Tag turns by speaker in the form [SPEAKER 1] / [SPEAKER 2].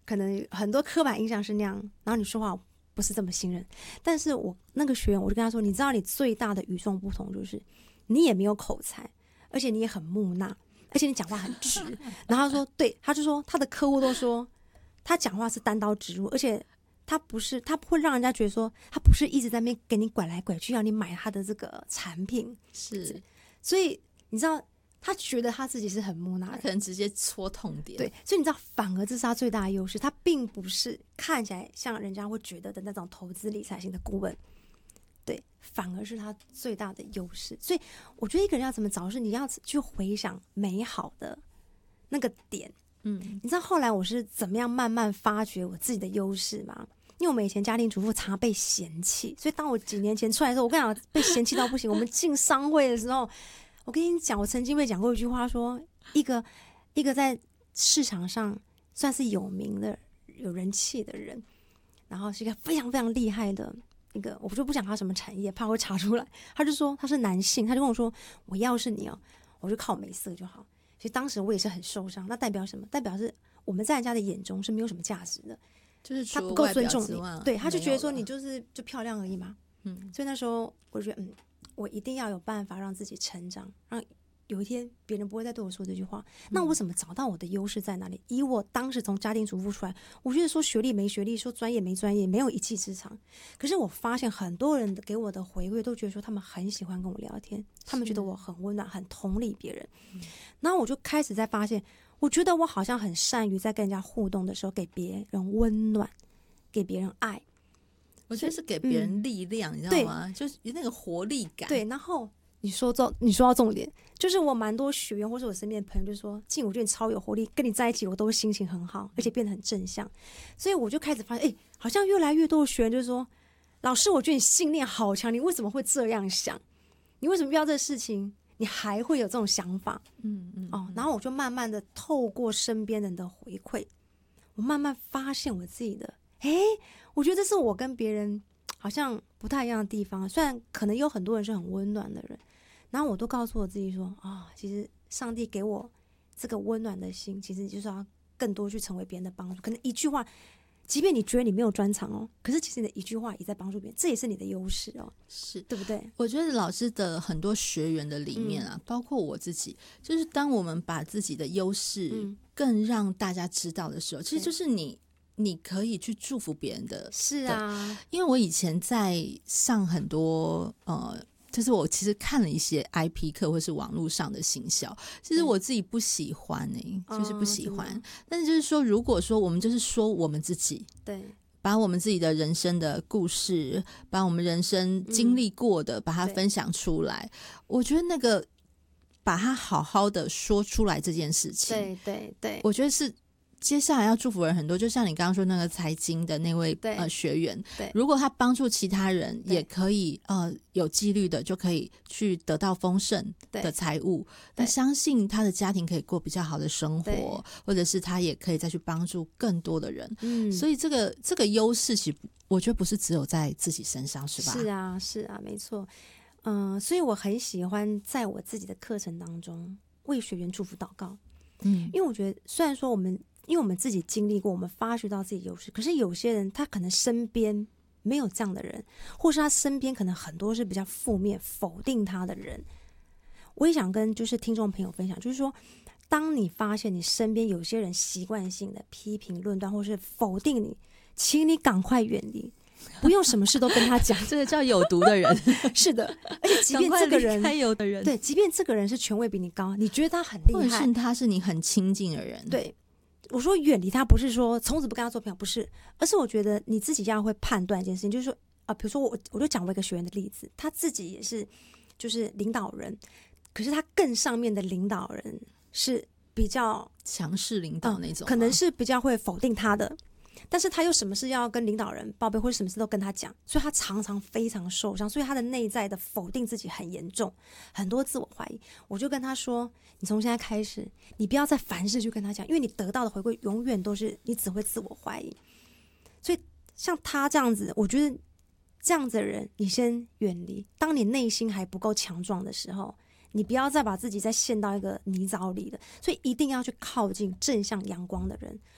[SPEAKER 1] 可能很多刻板印象是那样，然后你说话不是这么信任。但是我那个学员，我就跟他说，你知道你最大的与众不同就是你也没有口才，而且你也很木讷，而且你讲话很直。然后他说对，他就说他的客户都说他讲话是单刀直入，而且他不会让人家觉得说他不是一直在那边给你拐来拐去要你买他的这个产品。
[SPEAKER 2] 是，
[SPEAKER 1] 所以你知道他觉得他自己是很木讷的，
[SPEAKER 2] 他可能直接戳痛点。
[SPEAKER 1] 对，所以你知道反而这是他最大的优势，他并不是看起来像人家会觉得的那种投资理财型的顾问，对，反而是他最大的优势。所以我觉得一个人要怎么找，是你要去回想美好的那个点。你知道后来我是怎么样慢慢发掘我自己的优势吗？因为我们以前家庭主妇常被嫌弃，所以当我几年前出来的时候，我跟你讲被嫌弃到不行。我们进商会的时候，我跟你讲，我曾经被讲过一句话说，一个在市场上算是有名的、有人气的人，然后是一个非常非常厉害的一个，我就不讲他什么产业，怕会查出来。他就说他是男性，他就跟我说，我要是你哦，我就靠美色就好。其实当时我也是很受伤，那代表什么？代表是我们在人家的眼中是没有什么价值的，
[SPEAKER 2] 就是
[SPEAKER 1] 他不够尊重你，对，他就觉得说你就漂亮而已嘛。所以那时候我就觉得，我一定要有办法让自己成长，让有一天别人不会再对我说这句话。那我怎么找到我的优势在哪里？以我当时从家庭主妇出来，我觉得说学历没学历，说专业没专业，没有一技之长。可是我发现很多人给我的回馈都觉得说他们很喜欢跟我聊天，他们觉得我很温暖，很同理别人。然后我就开始在发现，我觉得我好像很善于在跟人家互动的时候给别人温暖，给别人爱。
[SPEAKER 2] 我觉得是给别人力量，你知道吗？就是那个活力感。
[SPEAKER 1] 对，然后你说到重点，就是我蛮多学员或是我身边的朋友就说，静，我觉得你超有活力，跟你在一起我都心情很好，而且变得很正向。所以我就开始发现，好像越来越多的学员就是说，老师，我觉得你信念好强，你为什么会这样想？你为什么遇到这个事情你还会有这种想法？然后我就慢慢的透过身边人的回馈，我慢慢发现我自己的，我觉得这是我跟别人好像不太一样的地方。虽然可能有很多人是很温暖的人，然后我都告诉我自己说，其实上帝给我这个温暖的心，其实就是要更多去成为别人的帮助。可能一句话，即便你觉得你没有专长哦，可是其实你的一句话也在帮助别人，这也是你的优势哦，
[SPEAKER 2] 是
[SPEAKER 1] 对不对？
[SPEAKER 2] 我觉得老师的很多学员的理念啊，包括我自己，就是当我们把自己的优势更让大家知道的时候，其实就是你可以去祝福别人的。
[SPEAKER 1] 是啊，
[SPEAKER 2] 因为我以前在上很多就是我其实看了一些 IP 课或是网络上的行销，其实我自己不喜欢就是不喜欢。但是就是说，如果说我们就是说我们自己，
[SPEAKER 1] 对，
[SPEAKER 2] 把我们自己的人生的故事，把我们人生经历过的，把它分享出来，我觉得那个把它好好的说出来这件事情，
[SPEAKER 1] 对，
[SPEAKER 2] 我觉得是接下来要祝福人很多。就像你刚刚说那个财经的那位学员，如果他帮助其他人，也可以有纪律的就可以去得到丰盛的财务，那相信他的家庭可以过比较好的生活，或者是他也可以再去帮助更多的人。所以这个优势其实我觉得不是只有在自己身上，是吧？
[SPEAKER 1] 是啊，没错。所以我很喜欢在我自己的课程当中为学员祝福祷告。因为我觉得虽然说因为我们自己经历过，我们发掘到自己优势，可是有些人他可能身边没有这样的人，或是他身边可能很多是比较负面否定他的人。我也想跟就是听众朋友分享，就是说当你发现你身边有些人习惯性的批评论断或是否定你，请你赶快远离，不用什么事都跟他讲。
[SPEAKER 2] 这个叫有毒的人。
[SPEAKER 1] 是的，而且即便这个人
[SPEAKER 2] 有的人，
[SPEAKER 1] 对，即便这个人是权位比你高，你觉得他很厉害，
[SPEAKER 2] 或者是他是你很亲近的人，
[SPEAKER 1] 对，我说远离他不是说从此不跟他做朋友，不是，而是我觉得你自己要会判断一件事情，就是说比如说我就讲我一个学员的例子，他自己也是就是领导人，可是他更上面的领导人是比较
[SPEAKER 2] 强势领导那种，
[SPEAKER 1] 可能是比较会否定他的，但是他又什么事要跟领导人报备，或者什么事都跟他讲，所以他常常非常受伤，所以他的内在的否定自己很严重，很多自我怀疑。我就跟他说，你从现在开始，你不要再凡事去跟他讲，因为你得到的回馈永远都是你只会自我怀疑。所以像他这样子，我觉得这样子的人你先远离，当你内心还不够强壮的时候，你不要再把自己再陷到一个泥沼里了。所以一定要去靠近正向阳光的人，